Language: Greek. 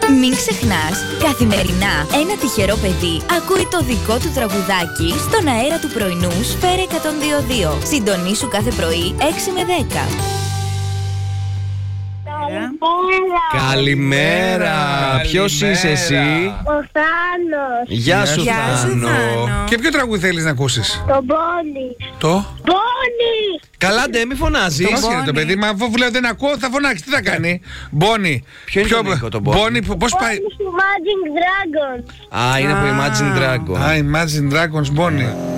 Μην ξεχνάς, καθημερινά ένα τυχερό παιδί ακούει το δικό του τραγουδάκι στον αέρα του πρωινού Σφαίρα 102.2. Συντονίσου κάθε πρωί 6 με 10. Καλημέρα. Ποιος είσαι εσύ? Ο Θάνος. Γεια σου Θάνο. Και ποιο τραγούδι θέλεις να ακούσεις? Το Μπόνι. Το Μπόνι. Καλά ντε, μη φωνάζεις. Πώς είναι το παιδί, μα αφού λέω δεν ακούω θα φωνάξει, τι θα κάνει? Μπόνι. Ποιο είναι το Νίκο, το Μπόνι? Μπόνι, πώς πάει? Imagine Dragon. Α, είναι από Imagine Dragon. Α, Imagine Dragons, Μπόνι.